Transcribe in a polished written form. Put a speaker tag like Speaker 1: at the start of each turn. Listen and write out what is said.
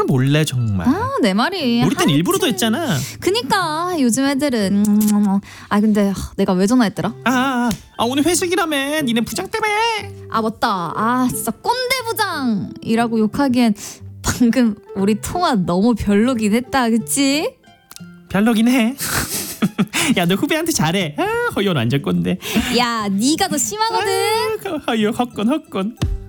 Speaker 1: 뭘 몰래 정말.
Speaker 2: 내 말이.
Speaker 1: 우리 땐 일부러도 했잖아.
Speaker 2: 그니까 요즘 애들은 근데 내가 왜 전화했더라?
Speaker 1: 오늘 회식이라며. 니네 부장 때문에.
Speaker 2: 맞다. 진짜 꼰대 부장이라고 욕하기엔 방금 우리 통화 너무 별로긴 했다. 그치?
Speaker 1: 별로긴 해. 야, 너 후배한테 잘해. 허연 완전 꼰대.
Speaker 2: 야, 네가 더 심하거든.
Speaker 1: 허연 헛건.